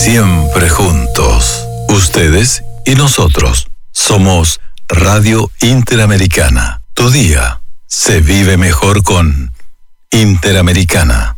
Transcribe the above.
Siempre juntos. Ustedes y nosotros. Somos Radio Interamericana. Tu día se vive mejor con Interamericana.